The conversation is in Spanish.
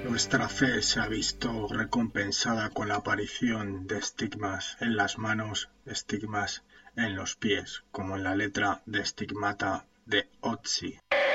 Nuestra fe se ha visto recompensada con la aparición de estigmas en las manos, estigmas en los pies, como en la letra de Stigmata de Ötzi.